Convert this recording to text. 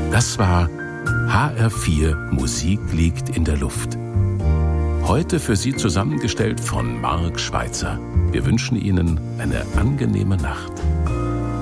Das war HR4 Musik liegt in der Luft. Heute für Sie zusammengestellt von Marc Schweitzer. Wir wünschen Ihnen eine angenehme Nacht.